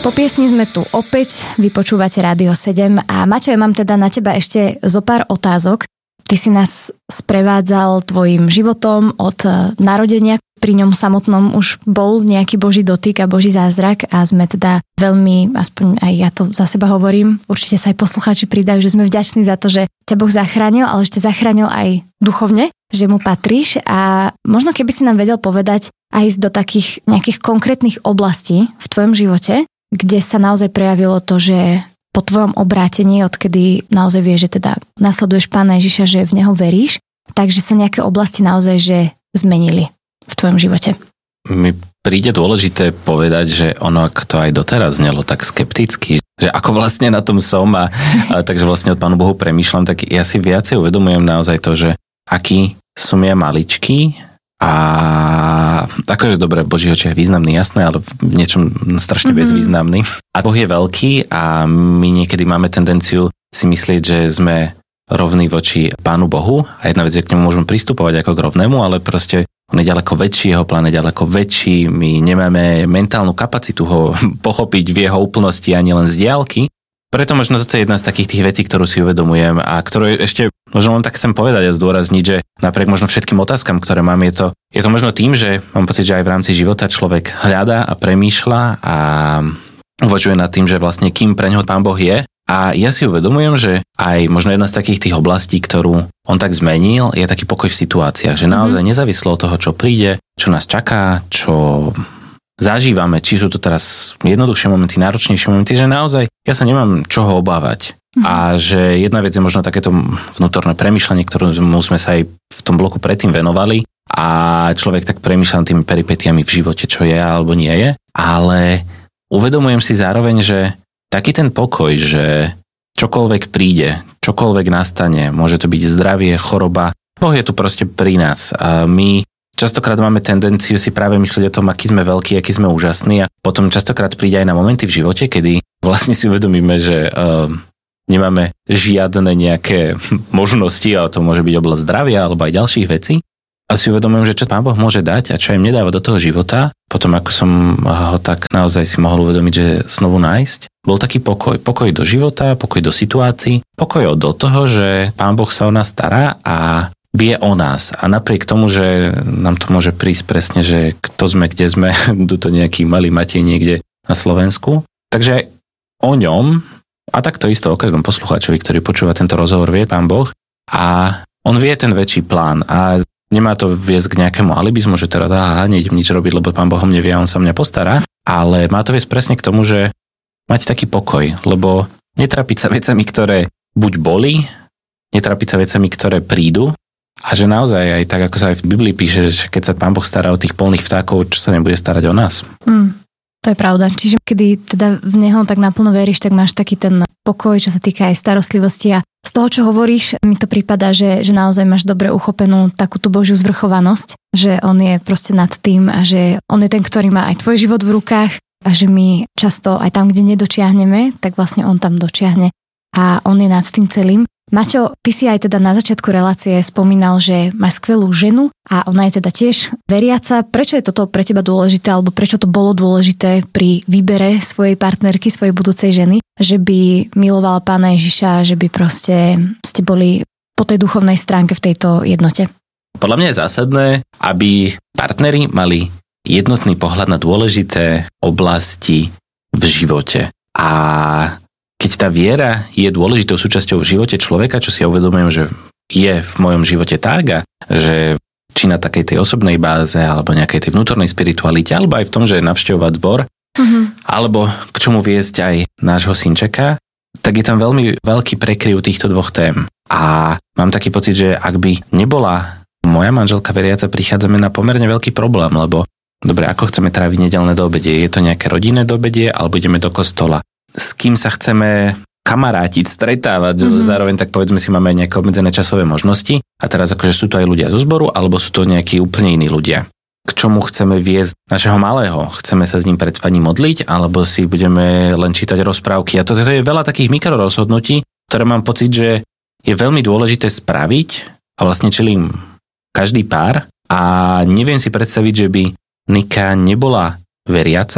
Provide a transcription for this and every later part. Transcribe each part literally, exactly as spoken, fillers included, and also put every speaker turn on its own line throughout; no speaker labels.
Po piesni sme tu opäť, vypočúvate Rádio sedem a Maťo, ja mám teda na teba ešte zo pár otázok. Ty si nás sprevádzal tvojim životom od narodenia, pri ňom samotnom už bol nejaký Boží dotyk a Boží zázrak a sme teda veľmi, aspoň aj ja to za seba hovorím, určite sa aj poslucháči pridajú, že sme vďační za to, že ťa Boh zachránil, ale ešte zachránil aj duchovne, že mu patríš a možno keby si nám vedel povedať aj ísť do takých nejakých konkrétnych oblastí v tvojom živote, kde sa naozaj prejavilo to, že po tvojom obrátení, odkedy naozaj vieš, že teda nasleduješ Pána Ježiša, že v neho veríš, takže sa nejaké oblasti naozaj že zmenili v tvojom živote.
Mi príde dôležité povedať, že ono, ak to aj doteraz znelo tak skepticky, že ako vlastne na tom som a, a takže vlastne od Pánu Bohu premýšľam, tak ja si viacej uvedomujem naozaj to, že aký som ja maličký a akože dobre, v Božích očiach významný, jasné, ale v niečom strašne mm-hmm. bezvýznamný. A Boh je veľký a my niekedy máme tendenciu si myslieť, že sme rovní voči Pánu Bohu a jedna vec je, k nemu môžeme pristupovať ako k rovnému, ale proste on je ďaleko väčší, jeho plán je ďaleko väčší, my nemáme mentálnu kapacitu ho pochopiť v jeho úplnosti ani len z diaľky. Preto možno toto je jedna z takých tých vecí, ktorú si uvedomujem a ktorú ešte možno len tak chcem povedať a zdôrazniť, že napriek možno všetkým otázkam, ktoré mám, je to, je to možno tým, že mám pocit, že aj v rámci života človek hľadá a premýšľa a uvažuje nad tým, že vlastne kým pre ňoho Pán Boh je. A ja si uvedomujem, že aj možno jedna z takých tých oblastí, ktorú on tak zmenil, je taký pokoj v situáciách, že naozaj nezávislo od toho, čo príde, čo nás čaká, čo zažívame, či sú to teraz jednoduchšie momenty, náročnejšie momenty, že naozaj ja sa nemám čoho obávať. Mm. A že jedna vec je možno takéto vnútorné premýšľanie, ktorému sme sa aj v tom bloku predtým venovali a človek tak premýšľa tými peripetiami v živote, čo je alebo nie je, ale uvedomujem si zároveň, že taký ten pokoj, že čokoľvek príde, čokoľvek nastane, môže to byť zdravie, choroba, Boh je tu proste pri nás a my častokrát máme tendenciu si práve myslieť o tom, aký sme veľkí, aký sme úžasní a potom častokrát príde aj na momenty v živote, kedy vlastne si uvedomíme, že uh, nemáme žiadne nejaké možnosti, a to môže byť oblasť zdravia alebo aj ďalších vecí. A si uvedomujem, že čo Pán Boh môže dať a čo im nedáva do toho života, potom ako som ho tak naozaj si mohol uvedomiť, že znovu nájsť, bol taký pokoj. Pokoj do života, pokoj do situácií, pokoj do toho, že Pán Boh sa o nás stará a vie o nás. A napriek tomu, že nám to môže prísť presne, že kto sme, kde sme, tuto nejaký malý Matej niekde na Slovensku. Takže o ňom, a tak to isto o každom poslucháčovi, ktorý počúva tento rozhovor, vie Pán Boh a on vie ten väčší plán a nemá to viesť k nejakému alibizmu, že teda aha, nejdem nič robiť, lebo Pán Boh o mne vie a on sa mňa postará, ale má to viesť presne k tomu, že mať taký pokoj, lebo netrapiť sa vecami, ktoré buď boli, netrapiť sa vecami, ktoré prídu. A že naozaj aj tak, ako sa aj v Biblii píše, že keď sa Pán Boh stará o tých polných vtákov, čo sa nebude starať o nás. Mm,
to je pravda. Čiže kedy teda v neho tak naplno veríš, tak máš taký ten pokoj, čo sa týka aj starostlivosti a z toho, čo hovoríš, mi to prípada, že, že naozaj máš dobre uchopenú takú tú Božiu zvrchovanosť, že on je proste nad tým a že on je ten, ktorý má aj tvoj život v rukách a že my často aj tam, kde nedočiahneme, tak vlastne on tam dočiahne a on je nad tým celým. Maťo, ty si aj teda na začiatku relácie spomínal, že máš skvelú ženu a ona je teda tiež veriaca. Prečo je toto pre teba dôležité, alebo prečo to bolo dôležité pri výbere svojej partnerky, svojej budúcej ženy, že by milovala Pána Ježiša, že by proste ste boli po tej duchovnej stránke v tejto jednote?
Podľa mňa je zásadné, aby partneri mali jednotný pohľad na dôležité oblasti v živote. A keď tá viera je dôležitou súčasťou v živote človeka, čo si ja uvedomujem, že je v mojom živote tak a že či na takej tej osobnej báze alebo nejakej tej vnútornej spiritualite, alebo aj v tom, že navštevovať zbor, mm-hmm. alebo k čomu viesť aj nášho synčeka, tak je tam veľmi veľký prekryv týchto dvoch tém. A mám taký pocit, že ak by nebola moja manželka veriaca, prichádzame na pomerne veľký problém, lebo dobre, ako chceme tráviť nedeľné doobedie? Je to nejaké rodinné doobedie alebo ideme do kostola? S kým sa chceme kamarátiť, stretávať, mm-hmm. zároveň tak povedzme si máme aj nejaké obmedzené časové možnosti a teraz akože sú to aj ľudia zo zboru alebo sú to nejakí úplne iní ľudia. K čomu chceme viesť našeho malého? Chceme sa s ním pred spaním modliť alebo si budeme len čítať rozprávky? A toto je veľa takých mikrorozhodnutí, ktoré mám pocit, že je veľmi dôležité spraviť a vlastne čelím každý pár a neviem si predstaviť, že by Nika nebola veriaca,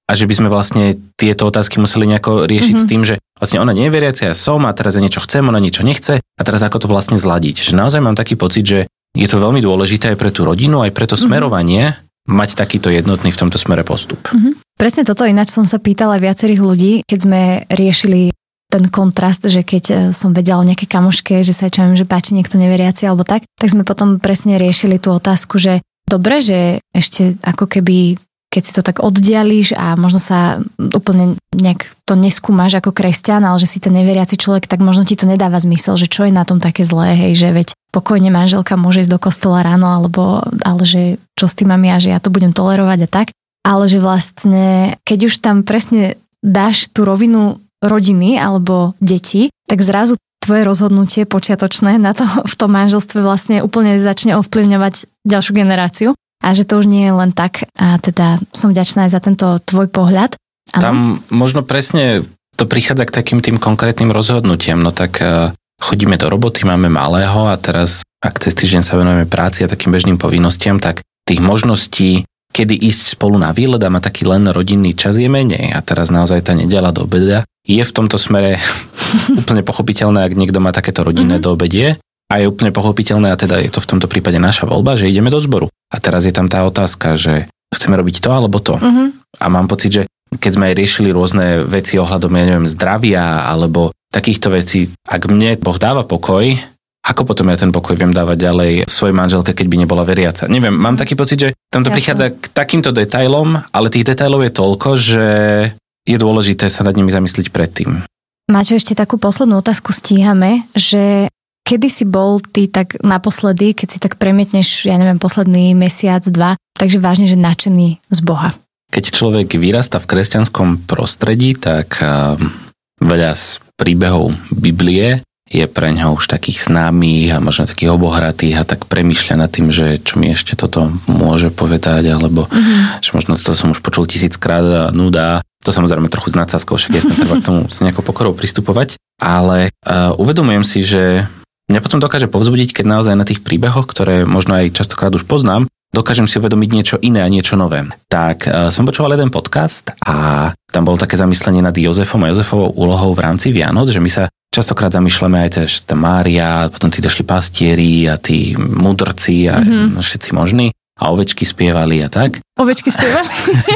a že by sme vlastne tieto otázky museli nejako riešiť mm-hmm. s tým, že vlastne ona nie je veriacia, ja som a teraz ja niečo chcem, ona niečo nechce a teraz ako to vlastne zladiť. Že naozaj mám taký pocit, že je to veľmi dôležité aj pre tú rodinu, aj pre to mm-hmm. smerovanie mať takýto jednotný v tomto smere postup.
Mm-hmm. Presne toto ináč som sa pýtala viacerých ľudí, keď sme riešili ten kontrast, že keď som vedela o nejaké kamoške, že sa čo viem, že páči niekto neveriaci alebo tak, tak sme potom presne riešili tú otázku, že dobre, že ešte ako keby keď si to tak oddialíš a možno sa úplne nejak to neskúmaš ako kresťan, ale že si ten neveriaci človek, tak možno ti to nedáva zmysel, že čo je na tom také zlé, hej, že veď pokojne manželka môže ísť do kostola ráno, alebo ale že čo s tým mám ja, že ja to budem tolerovať a tak. Ale že vlastne, keď už tam presne dáš tú rovinu rodiny alebo detí, tak zrazu tvoje rozhodnutie počiatočné na to v tom manželstve vlastne úplne začne ovplyvňovať ďalšiu generáciu. A že to už nie je len tak. A teda som vďačná aj za tento tvoj pohľad. Ano?
Tam možno presne to prichádza k takým tým konkrétnym rozhodnutiam. No tak chodíme do roboty, máme malého a teraz, ak cez týždeň sa venujeme práci a takým bežným povinnostiam, tak tých možností, kedy ísť spolu na výlet a mať taký len rodinný čas je menej. A teraz naozaj tá nedeľa do obeda je v tomto smere úplne pochopiteľné, ak niekto má takéto rodinné mm-hmm. do obedie. A je úplne pochopiteľné, a teda je to v tomto prípade naša voľba, že ideme do zboru. A teraz je tam tá otázka, že chceme robiť to alebo to. Uh-huh. A mám pocit, že keď sme aj riešili rôzne veci ohľadom, ja neviem, zdravia alebo takýchto vecí, ak mne Boh dáva pokoj, ako potom ja ten pokoj viem dávať ďalej svojej manželke, keď by nebola veriaca. Neviem, mám taký pocit, že tam to Jasne. prichádza k takýmto detailom, ale tých detailov je toľko, že je dôležité sa nad nimi zamyslieť predtým.
Maťo, ešte takú poslednú otázku stíhame, že kedy si bol ty tak naposledy, keď si tak premietneš, ja neviem, posledný mesiac, dva, takže vážne, že nadšený z Boha?
Keď človek vyrastá v kresťanskom prostredí, tak uh, veľa z príbehov Biblie je pre ňoho už takých známych a možno takých obohratých a tak premýšľa nad tým, že čo mi ešte toto môže povedať, alebo mm-hmm. že možno to som už počul tisíckrát a nuda. To samozrejme trochu s nadsázkou, však jasne treba k tomu s nejakou pokorou pristupovať, ale uh, uvedomujem si, že mňa potom dokáže povzbudiť, keď naozaj na tých príbehoch, ktoré možno aj častokrát už poznám, dokážem si uvedomiť niečo iné a niečo nové. Tak uh, som počúval jeden podcast a tam bolo také zamyslenie nad Jozefom a Jozefovou úlohou v rámci Vianoc, že my sa častokrát zamýšľame aj tež tá Mária, potom tí došli pastieri a tí mudrci a mm-hmm. všetci možní a ovečky spievali a tak.
Ovečky spievali?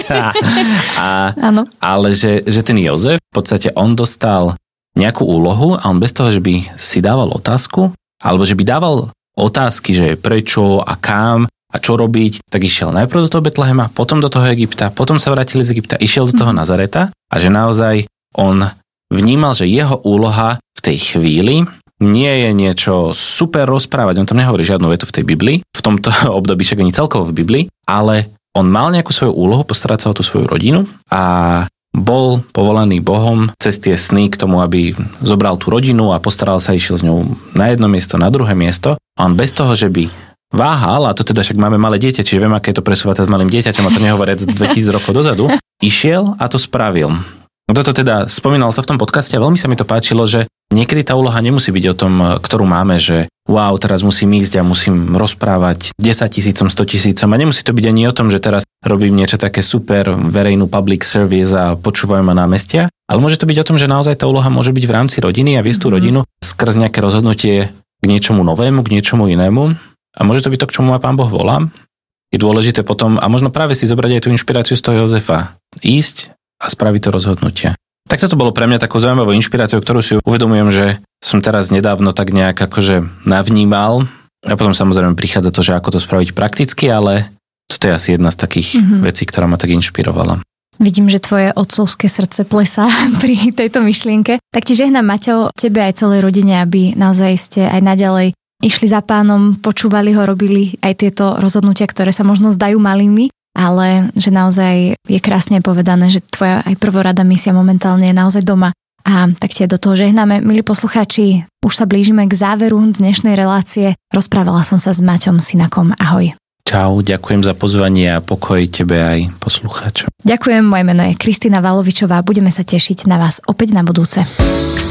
a, ale že, že ten Jozef, v podstate on dostal nejakú úlohu a on bez toho, že by si dával otázku, alebo že by dával otázky, že prečo a kam a čo robiť, tak išiel najprv do toho Betlehema, potom do toho Egypta, potom sa vrátili z Egypta, išiel do toho Nazareta a že naozaj on vnímal, že jeho úloha v tej chvíli nie je niečo super rozprávať, on tam nehovorí žiadnu vetu v tej Biblii, v tomto období však ani celkovo v Biblii, ale on mal nejakú svoju úlohu, postarať sa o tú svoju rodinu a bol povolaný Bohom cez tie sny k tomu, aby zobral tú rodinu a postaral sa, išiel s ňou na jedno miesto, na druhé miesto a on bez toho, že by váhal, a to teda však máme malé dieťa, čiže viem, aké je to presúvať s malým dieťaťom, a to nehovoriac dvetisíc rokov dozadu, išiel a to spravil. Toto teda spomínal sa v tom podcaste a veľmi sa mi to páčilo, že niekedy tá úloha nemusí byť o tom, ktorú máme, že wow, teraz musím ísť a musím rozprávať desaťtisícom, stotisícom a nemusí to byť ani o tom, že teraz robím niečo také super verejnú public service a počúvajú ma námestia, ale môže to byť o tom, že naozaj tá úloha môže byť v rámci rodiny a viesť tú rodinu skrz nejaké rozhodnutie k niečomu novému, k niečomu inému a môže to byť to, k čomu ma Pán Boh volá. Je dôležité potom a možno práve si zobrať aj tú inšpiráciu z toho Jozefa. Ísť a spraviť to rozhodnutie. Tak toto bolo pre mňa takou zaujímavou inšpiráciou, ktorú si uvedomujem, že som teraz nedávno tak nejak akože navnímal a potom samozrejme prichádza to, že ako to spraviť prakticky, ale toto je asi jedna z takých mm-hmm. vecí, ktorá ma tak inšpirovala.
Vidím, že tvoje otcovské srdce plesá pri tejto myšlienke. Tak ti žehnám, Maťo, tebe aj celej rodine, aby naozaj ste aj naďalej išli za Pánom, počúvali ho, robili aj tieto rozhodnutia, ktoré sa možno zdajú malými, ale že naozaj je krásne povedané, že tvoja aj prvorada misia momentálne je naozaj doma. A tak ti do toho žehnáme. Milí poslucháči, už sa blížime k záveru dnešnej relácie. Rozprávala som sa s Maťom Sinakom. Ahoj.
Čau, ďakujem za pozvanie a pokoj tebe aj poslucháčom.
Ďakujem, moje meno je Kristína Valovičová. Budeme sa tešiť na vás opäť na budúce.